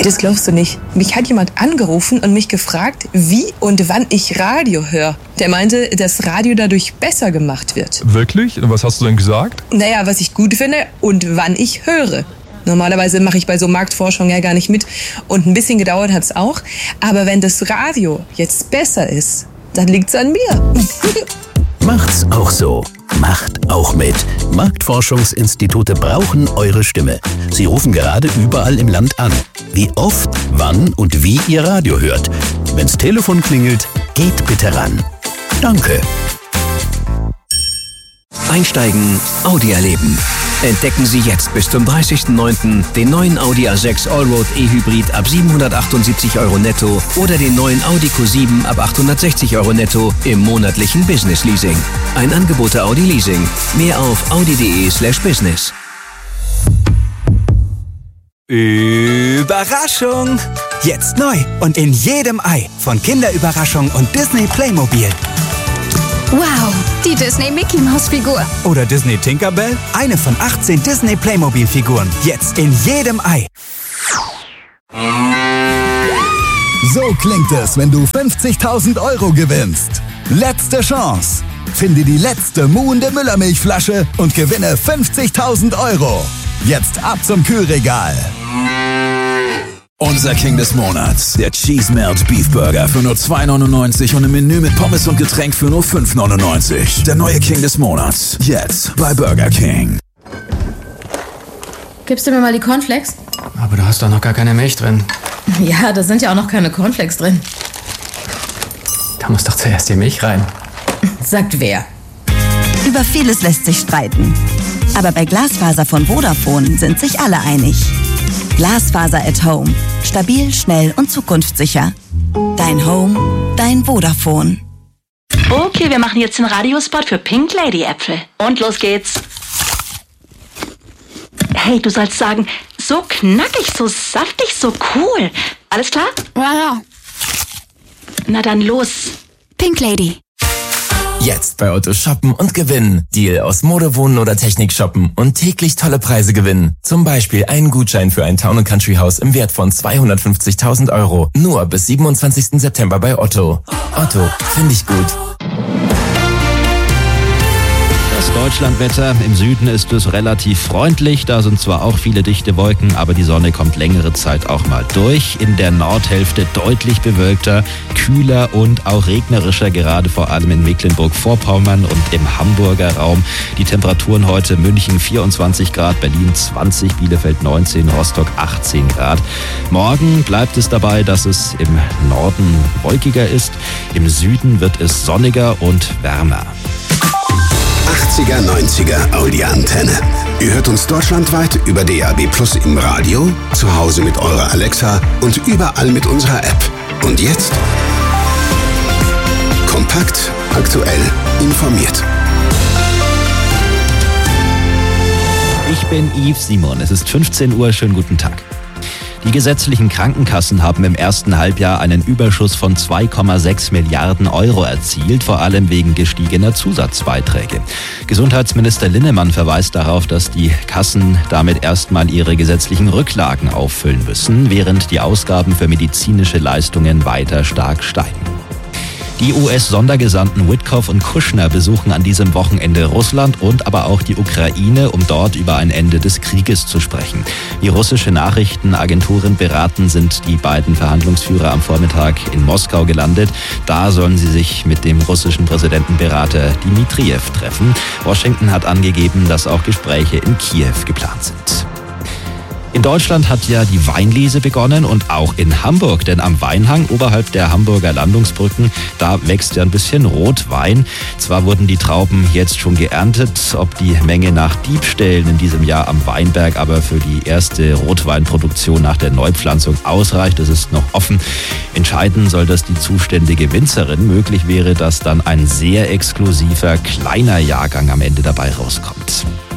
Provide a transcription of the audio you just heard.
Das glaubst du nicht. Mich hat jemand angerufen und mich gefragt, wie und wann ich Radio höre. Der meinte, dass Radio dadurch besser gemacht wird. Wirklich? Und was hast du denn gesagt? Naja, was ich gut finde und wann ich höre. Normalerweise mache ich bei so Marktforschung ja gar nicht mit. Und ein bisschen gedauert hat's auch. Aber wenn das Radio jetzt besser ist, dann liegt's an mir. Macht's auch so. Macht auch mit. Marktforschungsinstitute brauchen eure Stimme. Sie rufen gerade überall im Land an. Wie oft, wann und wie ihr Radio hört. Wenn's Telefon klingelt, geht bitte ran. Danke. Einsteigen, Audi erleben. Entdecken Sie jetzt bis zum 30.09. den neuen Audi A6 Allroad E-Hybrid ab 778 € netto oder den neuen Audi Q7 ab 860 € netto im monatlichen Business Leasing. Ein Angebot der Audi Leasing. Mehr auf audi.de/business. Überraschung! Jetzt neu und in jedem Ei von Kinderüberraschung und Disney Playmobil. Wow, die Disney Mickey Maus Figur. Oder Disney Tinkerbell, eine von 18 Disney Playmobil Figuren. Jetzt in jedem Ei. So klingt es, wenn du 50.000 € gewinnst. Letzte Chance. Finde die letzte muhende Müllermilchflasche und gewinne 50.000 €. Jetzt ab zum Kühlregal. Unser King des Monats, der Cheese Melt Beef Burger für nur 2,99 und im Menü mit Pommes und Getränk für nur 5,99. Der neue King des Monats, jetzt bei Burger King. Gibst du mir mal die Cornflakes? Aber da hast doch noch gar keine Milch drin. Ja, da sind ja auch noch keine Cornflakes drin. Da muss doch zuerst die Milch rein. Sagt wer? Über vieles lässt sich streiten. Aber bei Glasfaser von Vodafone sind sich alle einig. Glasfaser at Home. Stabil, schnell und zukunftssicher. Dein Home, dein Vodafone. Okay, wir machen jetzt den Radiospot für Pink Lady Äpfel. Und los geht's. Hey, du sollst sagen, so knackig, so saftig, so cool. Alles klar? Ja. Na dann los. Pink Lady. Jetzt bei Otto shoppen und gewinnen. Deal aus Mode, Wohnen oder Technik shoppen und täglich tolle Preise gewinnen. Zum Beispiel einen Gutschein für ein Town & Country Haus im Wert von 250.000 €. Nur bis 27. September bei Otto. Otto, finde ich gut. Das Deutschlandwetter. Im Süden ist es relativ freundlich. Da sind zwar auch viele dichte Wolken, aber die Sonne kommt längere Zeit auch mal durch. In der Nordhälfte deutlich bewölkter, kühler und auch regnerischer, gerade vor allem in Mecklenburg-Vorpommern und im Hamburger Raum. Die Temperaturen heute: München 24 Grad, Berlin 20, Bielefeld 19, Rostock 18 Grad. Morgen bleibt es dabei, dass es im Norden wolkiger ist. Im Süden wird es sonniger und wärmer. 80er, 90er Audi Antenne. Ihr hört uns deutschlandweit über DAB+ im Radio, zu Hause mit eurer Alexa und überall mit unserer App. Und jetzt? Kompakt, aktuell, informiert. Ich bin Yves Simon. Es ist 15 Uhr. Schönen guten Tag. Die gesetzlichen Krankenkassen haben im ersten Halbjahr einen Überschuss von 2,6 Milliarden € erzielt, vor allem wegen gestiegener Zusatzbeiträge. Gesundheitsminister Linnemann verweist darauf, dass die Kassen damit erstmal ihre gesetzlichen Rücklagen auffüllen müssen, während die Ausgaben für medizinische Leistungen weiter stark steigen. Die US-Sondergesandten Witkoff und Kushner besuchen an diesem Wochenende Russland und aber auch die Ukraine, um dort über ein Ende des Krieges zu sprechen. Wie russische Nachrichtenagenturen beraten, sind die beiden Verhandlungsführer am Vormittag in Moskau gelandet. Da sollen sie sich mit dem russischen Präsidentenberater Dmitriev treffen. Washington hat angegeben, dass auch Gespräche in Kiew geplant sind. In Deutschland hat ja die Weinlese begonnen und auch in Hamburg, denn am Weinhang oberhalb der Hamburger Landungsbrücken, da wächst ja ein bisschen Rotwein. Zwar wurden die Trauben jetzt schon geerntet, ob die Menge nach Diebstählen in diesem Jahr am Weinberg aber für die erste Rotweinproduktion nach der Neupflanzung ausreicht, das ist noch offen. Entscheiden soll das die zuständige Winzerin. Möglich wäre, dass dann ein sehr exklusiver, kleiner Jahrgang am Ende dabei rauskommt.